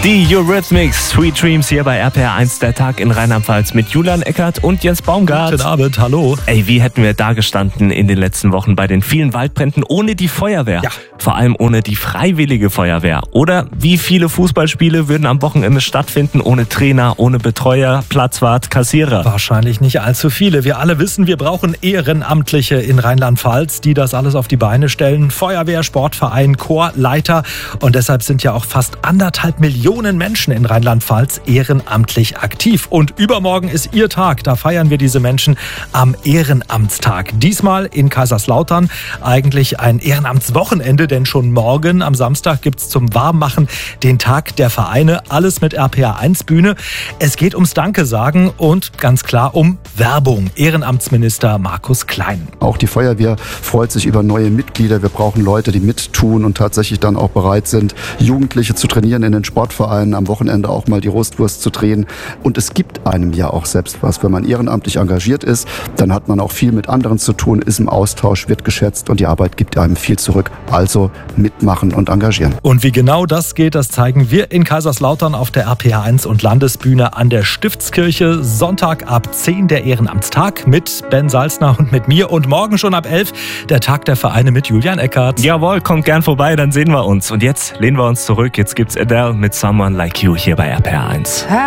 Die Eurythmics, Sweet Dreams hier bei RPR1, der Tag in Rheinland-Pfalz mit Julian Eckert und Jens Baumgart. Guten Abend, hallo. Ey, wie hätten wir da gestanden in den letzten Wochen bei den vielen Waldbränden ohne die Feuerwehr? Ja. Vor allem ohne die freiwillige Feuerwehr. Oder wie viele Fußballspiele würden am Wochenende stattfinden ohne Trainer, ohne Betreuer, Platzwart, Kassierer? Wahrscheinlich nicht allzu viele. Wir alle wissen, wir brauchen Ehrenamtliche in Rheinland-Pfalz, die das alles auf die Beine stellen. Feuerwehr, Sportverein, Chor, Leiter. Und deshalb sind ja auch fast 1,5 Millionen Menschen in Rheinland-Pfalz ehrenamtlich aktiv. Und übermorgen ist ihr Tag. Da feiern wir diese Menschen am Ehrenamtstag. Diesmal in Kaiserslautern eigentlich ein Ehrenamtswochenende, denn schon morgen am Samstag gibt es zum Warmmachen den Tag der Vereine. Alles mit RPR1 Bühne. Es geht ums Danke sagen und ganz klar um Werbung. Ehrenamtsminister Markus Klein. Auch die Feuerwehr freut sich über neue Mitglieder. Wir brauchen Leute, die mittun und tatsächlich dann auch bereit sind, Jugendliche zu trainieren in den Sportvereinen, am Wochenende auch mal die Rostwurst zu drehen. Und es gibt einem ja auch selbst was. Wenn man ehrenamtlich engagiert ist, dann hat man auch viel mit anderen zu tun, ist im Austausch, wird geschätzt und die Arbeit gibt einem viel zurück. Also mitmachen und engagieren. Und wie genau das geht, das zeigen wir in Kaiserslautern auf der RPR1 und Landesbühne an der Stiftskirche. Sonntag ab 10 der Ehrenamtstag mit Ben Salzner und mit mir. Und morgen schon ab 11 der Tag der Vereine mit Julian Eckert. Jawohl, kommt gern vorbei, dann sehen wir uns. Und jetzt lehnen wir uns zurück. Jetzt gibt's Adele mit Someone Like You hier bei RPR1.